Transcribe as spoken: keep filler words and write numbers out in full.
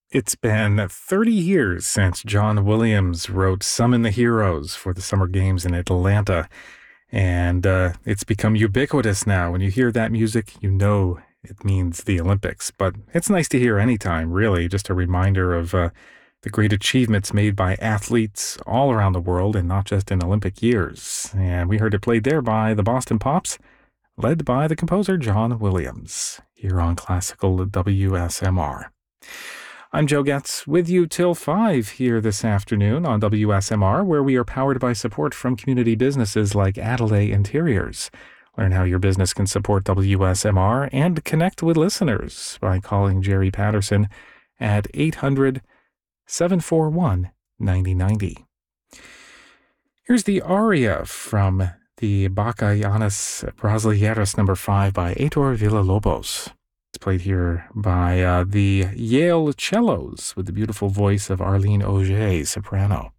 It's been thirty years since John Williams wrote Summon the Heroes for the Summer Games in Atlanta, and uh, it's become ubiquitous now. When you hear that music, you know it means the Olympics, but it's nice to hear anytime, really, just a reminder of uh, the great achievements made by athletes all around the world and not just in Olympic years. And we heard it played there by the Boston Pops, led by the composer John Williams, here on Classical W S M R. I'm Joe Getz with you till five here this afternoon on W S M R, where we are powered by support from community businesses like Adelaide Interiors. Learn how your business can support W S M R and connect with listeners by calling Jerry Patterson at eight hundred, seven four one, nine oh nine oh. Here's the aria from the Bacayanus Brasileiras number five by Heitor Villa-Lobos. It's played here by uh, the Yale Cellos with the beautiful voice of Arlene Auger, soprano.